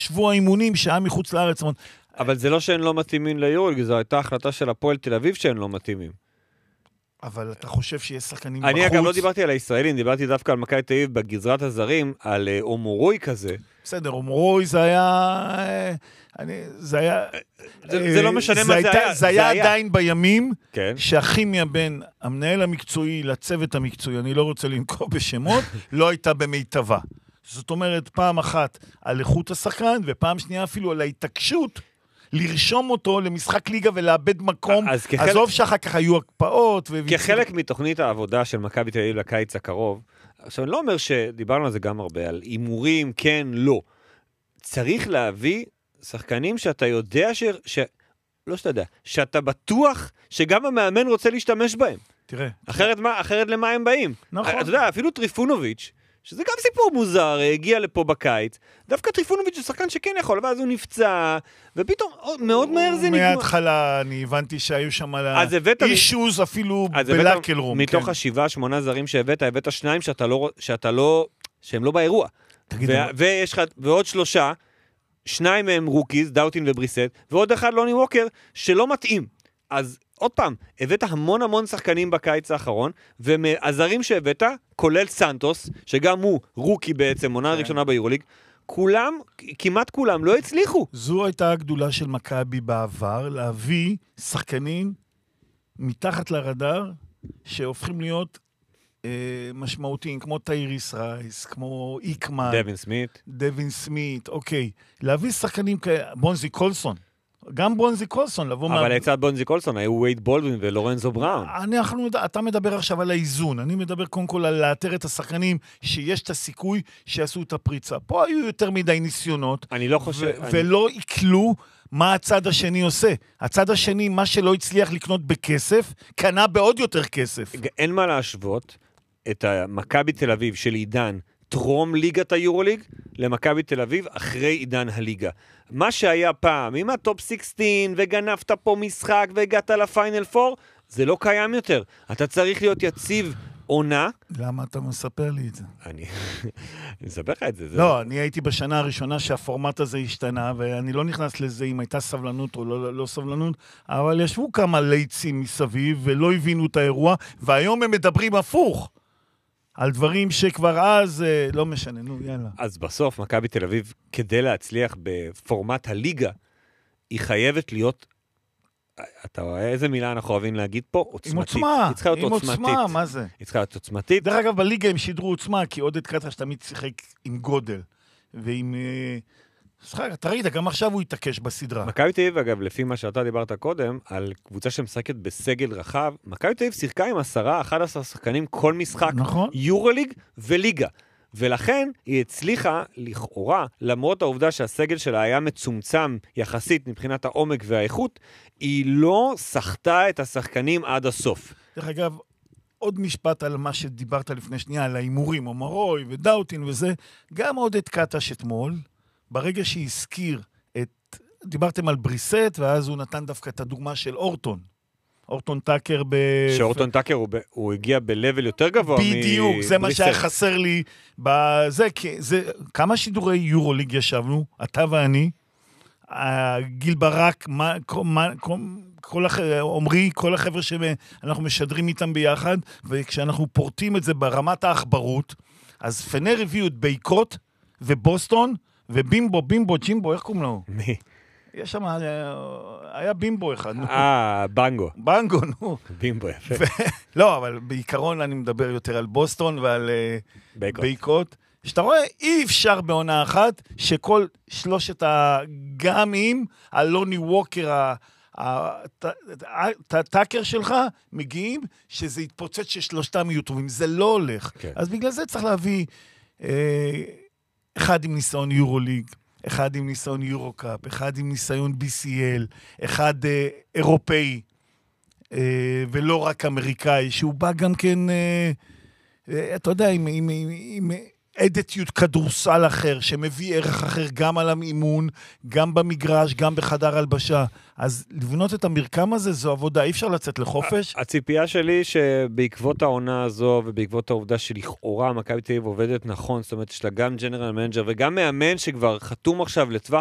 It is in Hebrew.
שבוע אימונים שהיה מחוץ לארץ. אבל זה לא שהן לא מתאימים ליורוליג, זו הייתה החלטה של הפועל תל אביב שהן לא מתאימים. אבל אתה חושב שיש שחקנים בחוץ? אני אגב לא דיברתי על הישראלים, דיברתי דווקא על מכבי תל אביב בגזרת הזרים, על אומורוי כזה. בסדר, אומורוי זה היה... זה לא משנה מה זה היה. זה היה עדיין בימים כן. שהכימיה בין המנהל המקצועי לצוות המקצועי, אני לא רוצה לנקוב בשמות, לא הייתה במיטבה. זאת אומרת, פעם אחת על איכות השחקן, ופעם שנייה אפילו על ההתעקשות, לרשום אותו למשחק ליגה ולאבד מקום, עזוב שאחר כך היו הקפאות. כחלק מתוכנית העבודה של מכבי תל אביב לקיץ הקרוב, עכשיו אני לא אומר שדיברנו על זה גם הרבה, על אימורים, כן, לא. צריך להביא שחקנים שאתה יודע לא שאתה יודע, שאתה בטוח שגם המאמן רוצה להשתמש בהם. תראה. אחרת למה הם באים? נכון. אתה יודע, אפילו טריפונוביץ', שזה גם סיפור מוזר, הגיע לפה בקיץ, דווקא טריפונוביץ' הוא שחקן שכן יכול, ואז הוא נפצע, ופתאום מאוד מהר זה נגמר. מההתחלה אני הבנתי שהיו שם אישוז אפילו בלקל רום. מתוך 7-8 זרים הבאת 2 שהם לא באירוע. ויש לך, ועוד 3, 2 מהם רוקיז, דאוטין ובריסט, ועוד אחד לוני ווקר, שלא מתאים. אז עוד פעם, הבאת המון שחקנים בקיץ האחרון, והזרים שהבאת, כולל סנטוס, שגם הוא רוקי בעצם, עונה ראשונה ביורוליג, כולם, כמעט כולם, לא הצליחו. זו הייתה הגדולה של מכבי בעבר, להביא שחקנים מתחת לרדאר, שהופכים להיות משמעותיים, כמו טייריס רייס, כמו איקמן. דווין סמית, אוקיי. להביא שחקנים כאלה, בונזי קולסון. גם בונזי קולסון, לבוא אבל לצד בונזי קולסון היו וייד בולדווין ולורנזו בראון. אתה מדבר עכשיו על האיזון, אני מדבר קודם כל על לאתר את השחקנים שיש את הסיכוי שיעשו את הפריצה. פה היו יותר מדי ניסיונות, אני לא חושב... ולא יקלו מה הצד השני עושה. הצד השני, מה שלא הצליח לקנות בכסף, קנה בעוד יותר כסף. אין מה להשוות את מכבי תל אביב של עידן טרום ליגת היורוליג למכבי תל אביב אחרי עידן הליגה. מה שהיה פעם, עם הטופ 16 וגנפת פה משחק והגעת לפיינל 4, זה לא קיים יותר. אתה צריך להיות יציב עונה. למה אתה מספר לי את זה? אני מספר לך את זה. לא, אני הייתי בשנה הראשונה שהפורמט הזה השתנה, ואני לא נכנס לזה אם הייתה סבלנות או לא סבלנות, אבל ישבו כמה ליצים מסביב ולא הבינו את האירוע, והיום הם מדברים הפוך. על דברים שכבר אז לא משנה, נו, יאללה. אז בסוף, מכבי תל אביב, כדי להצליח בפורמט הליגה, היא חייבת להיות, אתה רואה איזה מילה אנחנו אוהבים להגיד פה? עוצמתית. עם עוצמה, היא צריכה להיות עם עוצמתית. עוצמה, מה זה? היא צריכה להיות עוצמתית. דרך אגב, בליגה הם שידרו עוצמה, כי עודד קטר שתמיד שיחק עם גודל, ועם... אתה ראית, גם עכשיו הוא יתעקש בסדרה. מכבי תל אביב, אגב, לפי מה שאתה דיברת קודם, על קבוצה שמשחקת בסגל רחב, מכבי תל אביב שיחקה עם 10-11 שחקנים כל משחק, נכון. יורוליג וליגה. ולכן היא הצליחה לכאורה, למרות העובדה שהסגל שלה היה מצומצם יחסית מבחינת העומק והאיכות, היא לא שחתה את השחקנים עד הסוף. דרך אגב, עוד משפט על מה שדיברת לפני שנייה, על האימורים, אומרוי ודאוטין וזה, גם עודד קטש אתמול, ברגע שהזכיר דיברתם על בריסט, ואז הוא נתן דווקא את הדוגמה של אורטון. אורטון טאקר שאורטון טאקר הוא הגיע בלבל יותר גבוה בדיוק, זה מה שהיה חסר לי. כמה שידורי יורוליג ישבנו, אתה ואני, גיל ברק, עומרי, כל החבר'ה שאנחנו משדרים איתם ביחד, וכשאנחנו פורטים את זה ברמת האחברות, אז פנר הביאו את בייקוט ובוסטון, ובימבו, ג'ימבו, איך קוראים לו? מי? יש שם, היה בימבו אחד. בנגו, נו. בימבו יפה. לא, אבל בעיקרון אני מדבר יותר על בוסטון ועל בייקוט. שאתה רואה, אי אפשר בעונה אחת, שכל שלושת הגאמים, הלוני ווקר, הטאקר שלך, מגיעים, שזה יתפוצץ ששלושתם יהיו טובים. זה לא הולך. אז בגלל זה צריך להביא... אחד עם ניסיון יורוליג, אחד עם ניסיון יורוקאפ, אחד עם ניסיון BCL, אחד אירופאי, ולא רק אמריקאי, שהוא בא גם כן, אתה יודע, עם אדיטיות כדורסל אחר, שמביא ערך אחר גם על האימון, גם במגרש, גם בחדר הלבשה. אז לבנות את המרקם הזה, זו עבודה, אי אפשר לצאת לחופש. הציפייה שלי שבעקבות העונה הזו, ובעקבות העובדה שלכאורה מכבי תל אביב עובדת נכון, זאת אומרת, יש לה גם ג'נרל מנג'ר, וגם מאמן שכבר חתום עכשיו לטווח